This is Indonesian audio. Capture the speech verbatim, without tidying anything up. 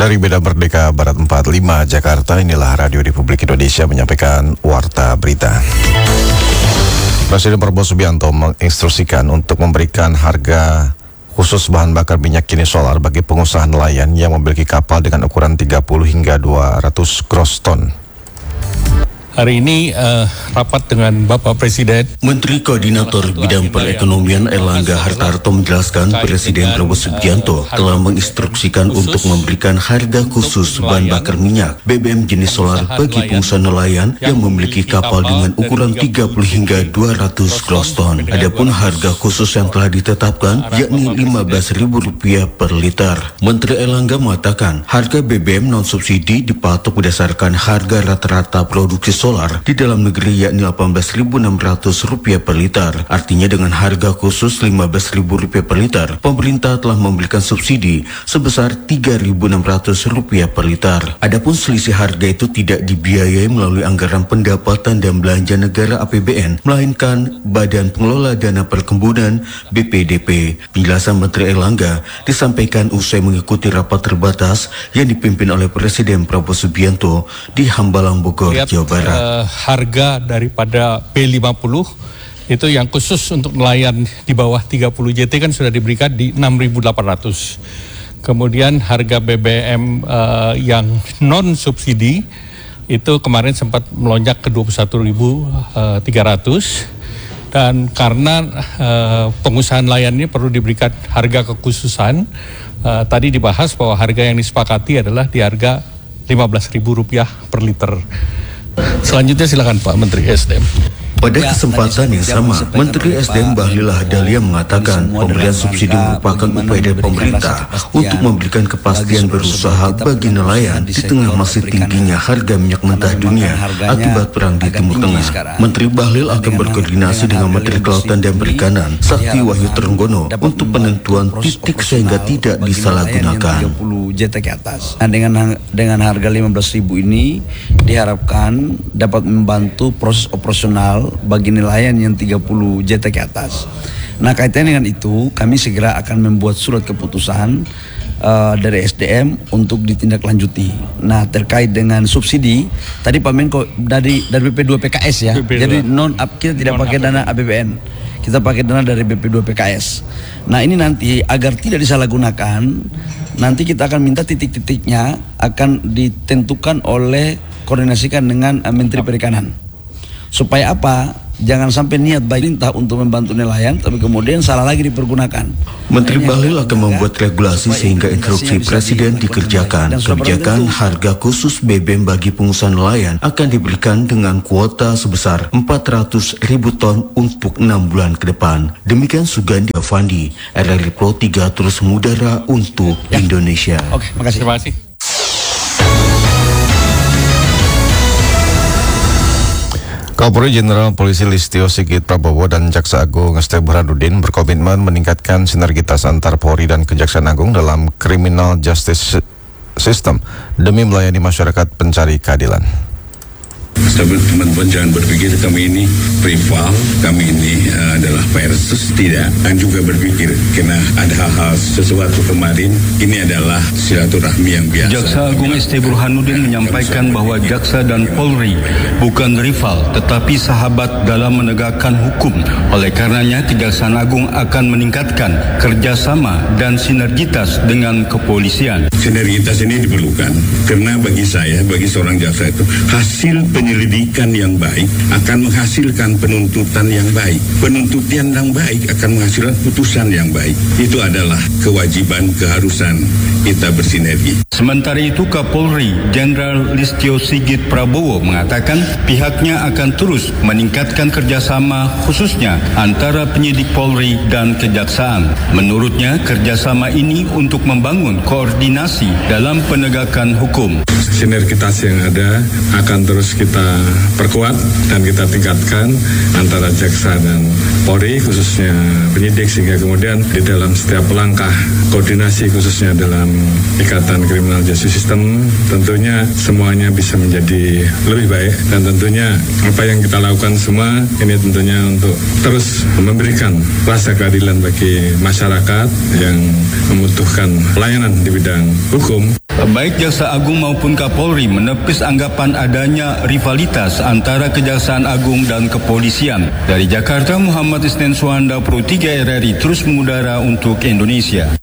Dari Medan Merdeka Barat empat puluh lima Jakarta, inilah Radio Republik Indonesia menyampaikan Warta Berita. Presiden Prabowo Subianto menginstruksikan untuk memberikan harga khusus bahan bakar minyak kini solar bagi pengusaha nelayan yang memiliki kapal dengan ukuran tiga puluh hingga dua ratus gross ton. Hari ini uh, rapat dengan Bapak Presiden. Menteri Koordinator Bidang Perekonomian Erlangga Hartarto menjelaskan Presiden Prabowo Subianto telah menginstruksikan untuk memberikan harga khusus bahan bakar minyak B B M jenis solar bagi pengusaha nelayan yang memiliki kapal dengan ukuran tiga puluh hingga dua ratus gross ton. Adapun harga khusus yang telah ditetapkan yakni lima belas ribu rupiah per liter. Menteri Erlangga mengatakan harga B B M non subsidi dipatok berdasarkan harga rata-rata produksi solar di dalam negeri yakni delapan belas ribu enam ratus rupiah per liter. Artinya dengan harga khusus lima belas ribu rupiah per liter, pemerintah telah memberikan subsidi sebesar tiga ribu enam ratus rupiah per liter. Adapun selisih harga itu tidak dibiayai melalui anggaran pendapatan dan belanja negara A P B N, melainkan Badan Pengelola Dana Perkebunan B P D P. Penjelasan Menteri Erlangga disampaikan usai mengikuti rapat terbatas yang dipimpin oleh Presiden Prabowo Subianto di Hambalang, Bogor, Lihat, Jawa Barat. Uh, harga daripada P lima puluh itu yang khusus untuk nelayan di bawah tiga puluh J T kan sudah diberikan di enam ribu delapan ratus. Kemudian harga B B M uh, yang non subsidi itu kemarin sempat melonjak ke dua puluh satu ribu tiga ratus. Dan karena uh, pengusaha nelayan ini perlu diberikan harga kekhususan, uh, tadi dibahas bahwa harga yang disepakati adalah di harga lima belas ribu rupiah per liter. Selanjutnya silakan Pak Menteri S D M. Pada kesempatan yang sama, Menteri S D M Bahlil Lahadalia mengatakan pemberian subsidi merupakan upaya dari pemerintah untuk memberikan kepastian berusaha bagi nelayan di tengah masih tingginya harga minyak mentah dunia akibat perang di Timur Tengah. Menteri Bahlil akan berkoordinasi dengan Menteri Kelautan dan Perikanan Sakti Wahyu Trenggono untuk penentuan titik sehingga tidak disalahgunakan. J T ke atas. Nah, dengan dengan harga lima belas ribu ini diharapkan dapat membantu proses operasional bagi nelayan yang tiga puluh J T ke atas. Nah, kaitannya dengan itu kami segera akan membuat surat keputusan uh, dari S D M untuk ditindaklanjuti. Nah, terkait dengan subsidi tadi Pak Menko dari dari B P dua P K S ya. B P dua. Jadi non kita tidak non pakai dana A P B N. Kita pakai dana dari B P dua P K S. Nah, ini nanti agar tidak disalahgunakan, nanti kita akan minta titik-titiknya akan ditentukan oleh koordinasikan dengan uh, Menteri Perikanan. Supaya apa? Jangan sampai niat baik perintah untuk membantu nelayan, tapi kemudian salah lagi dipergunakan. Menteri Bahlil akan membuat regulasi sehingga instruksi Presiden dikerjakan. Kebijakan harga khusus B B M bagi pengusaha nelayan akan diberikan dengan kuota sebesar empat ratus ribu ton untuk enam bulan ke depan. Demikian Sugandi Avandi, R R I Pro tiga terus mengudara untuk ya. Indonesia. Oke, makasih. Terima kasih. Kapolri Jenderal Polisi Listio Sigit Prabowo dan Jaksa Agung S T Burhanuddin berkomitmen meningkatkan sinergitas antar Polri dan Kejaksaan Agung dalam criminal justice system demi melayani masyarakat pencari keadilan. Teman-teman jangan berpikir kami ini rival, kami ini uh, adalah versus, tidak. Dan juga berpikir karena ada hal-hal sesuatu kemarin, ini adalah silaturahmi yang biasa. Jaksa Agung S T Burhanuddin menyampaikan bahwa Jaksa dan Polri bukan rival, tetapi sahabat dalam menegakkan hukum. Oleh karenanya, Kejaksaan Agung akan meningkatkan kerjasama dan sinergitas dengan kepolisian. Sinergitas ini diperlukan karena bagi saya, bagi seorang jaksa itu, hasil penyelidikan yang baik akan menghasilkan penuntutan yang baik. Penuntutan yang baik akan menghasilkan putusan yang baik. Itu adalah kewajiban, keharusan kita bersinergi. Sementara itu, Kapolri Jenderal Listio Sigit Prabowo mengatakan pihaknya akan terus meningkatkan kerjasama khususnya antara penyidik Polri dan Kejaksaan. Menurutnya, kerjasama ini untuk membangun koordinasi dalam penegakan hukum. Sinergitas yang ada akan terus kita perkuat dan kita tingkatkan antara Jaksa dan Polri, khususnya penyidik, sehingga kemudian di dalam setiap langkah koordinasi khususnya dalam Ikatan Criminal Justice System, tentunya semuanya bisa menjadi lebih baik, dan tentunya apa yang kita lakukan semua ini tentunya untuk terus memberikan rasa keadilan bagi masyarakat yang membutuhkan pelayanan di bidang hukum. Baik Jaksa Agung maupun Kapolri menepis anggapan adanya rivalitas antara Kejaksaan Agung dan Kepolisian. Dari Jakarta, Muhammad Isnen Suhanda, Pro tiga R R I terus mengudara untuk Indonesia.